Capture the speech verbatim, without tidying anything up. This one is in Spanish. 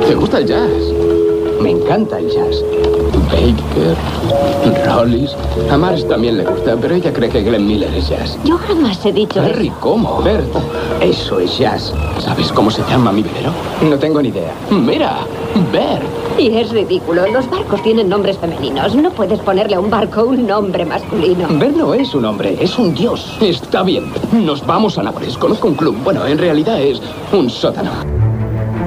¿Te gusta el jazz? Me encanta el jazz. Baker, Rollis. A Mars también le gusta, pero ella cree que Glenn Miller es jazz. Yo jamás he dicho Perry, eso. ¿cómo? Bert, eso es jazz. ¿Sabes cómo se llama mi velero? No tengo ni idea. Mira, Bert. Y es ridículo. Los barcos tienen nombres femeninos. No puedes ponerle a un barco un nombre masculino. Bert no es un hombre, es un dios. Está bien. Nos vamos a Nápoles. Conozco un club. Bueno, en realidad es un sótano.